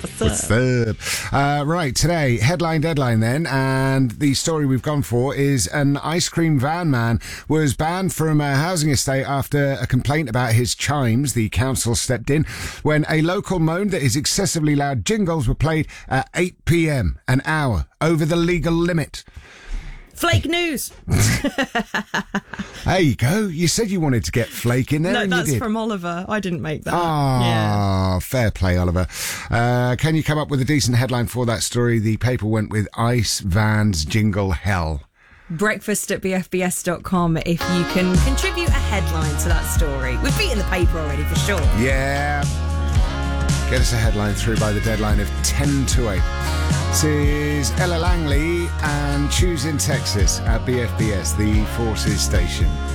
What's up? Right, today, headline deadline then, and the story we've gone for is an ice cream van man was banned from a housing estate after a complaint about his chimes. The council stepped in when a local moaned that his excessively loud jingles were played at 8 p.m, an hour over the legal limit. Flake news. There you go. You said you wanted to get flake in there. No, and that's you did. from Oliver. I didn't make that. Ah, fair play, Oliver. Can you come up with a decent headline for that story? The paper went with Ice Vans Jingle Hell. Breakfast at bfbs.com if you can contribute a headline to that story. We've beaten the paper already for sure. Yeah. Get us a headline through by the deadline of 10 to 8. This is Ella Langley and Choose in Texas at BFBS, the Forces station.